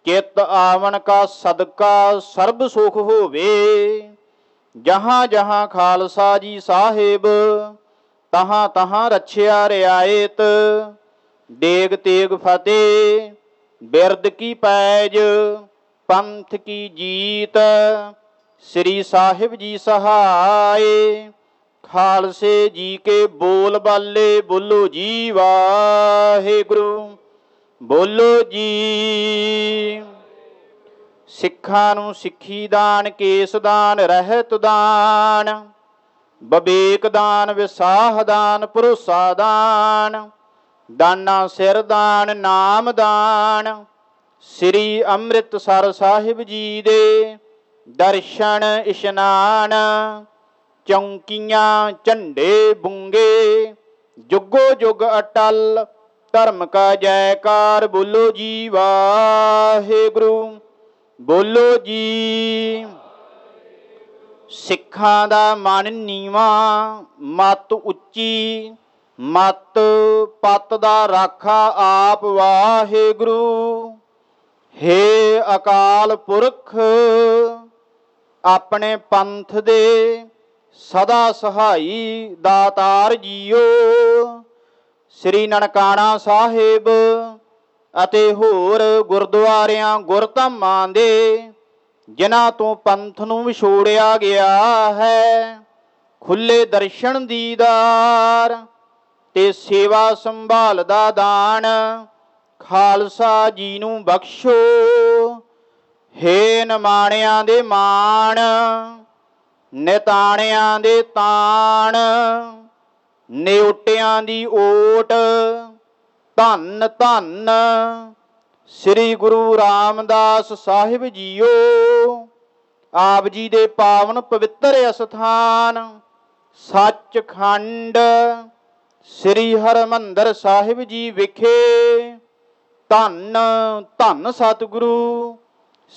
चित आवन का सदका सर्ब सुख होवे। जहाँ जहाँ खालसा जी साहिब तहाँ तहाँ रछिया रियायत। डेग तेग फतेह बिरद की पैज पंथ की जीत। श्री साहिब जी सहाय खालसे जी के बोल बाले बोलो जी वाहेगुरु बोलो जी। ਸਿੱਖਾਂ ਨੂੰ ਸਿੱਖੀ ਦਾਨ ਕੇਸ ਦਾਨ ਰਹਿਤ ਦਾਨ ਵਿਵੇਕ ਦਾਨ ਵਿਸਾਹ ਦਾਨ ਭਰੋਸਾ ਦਾਨ ਦਾਨਾ ਸਿਰ ਦਾਨ ਨਾਮ ਦਾਨ। ਸ੍ਰੀ ਅੰਮ੍ਰਿਤਸਰ ਸਾਹਿਬ ਜੀ ਦੇ ਦਰਸ਼ਨ ਇਸ਼ਨਾਨ ਚੌਂਕੀਆਂ ਝੰਡੇ ਬੁੰਗੇ ਜੁਗੋ ਜੁਗ ਅਟਲ ਧਰਮ ਕਾ ਜੈਕਾਰ ਬੋਲੋ ਜੀ ਵਾਹਿਗੁਰੂ ਬੋਲੋ ਜੀ। ਸਿੱਖਾਂ ਦਾ ਮਨ ਨੀਵਾਂ ਮੱਤ ਉੱਚੀ ਮੱਤ ਪੱਤ ਦਾ ਰਾਖਾ ਆਪ ਵਾਹਿਗੁਰੂ। ਹੇ ਅਕਾਲ ਪੁਰਖ ਆਪਣੇ ਪੰਥ ਦੇ ਸਦਾ ਸਹਾਈ ਦਾਤਾਰ ਜੀਓ। ਸ੍ਰੀ ਨਨਕਾਣਾ ਸਾਹਿਬ ਅਤੇ ਹੋਰ ਗੁਰਦੁਆਰਿਆਂ ਗੁਰਧਾਮਾਂ ਦੇ ਜਿਨ੍ਹਾਂ ਤੋਂ ਪੰਥ ਨੂੰ ਵਿਛੋੜਿਆ ਗਿਆ ਹੈ ਖੁੱਲੇ ਦਰਸ਼ਨ ਦੀਦਾਰ ਤੇ ਸੇਵਾ ਸੰਭਾਲ ਦਾ ਦਾਨ ਖਾਲਸਾ ਜੀ ਨੂੰ ਬਖਸ਼ੋ। ਹੇ ਨਿਮਾਣਿਆਂ ਦੇ ਮਾਣ ਨਿਤਾਣਿਆਂ ਦੇ ਤਾਣ ਨਿਉਟਿਆਂ ਦੀ ਓਟ ਧੰਨ ਧੰਨ ਸ੍ਰੀ ਗੁਰੂ ਰਾਮਦਾਸ ਸਾਹਿਬ ਜੀਓ। ਆਪ ਜੀ ਦੇ ਪਾਵਨ ਪਵਿੱਤਰ ਅਸਥਾਨ ਸੱਚਖੰਡ ਸ੍ਰੀ ਹਰਿਮੰਦਰ ਸਾਹਿਬ ਜੀ ਵਿਖੇ ਧੰਨ ਧੰਨ ਸਤਿਗੁਰੂ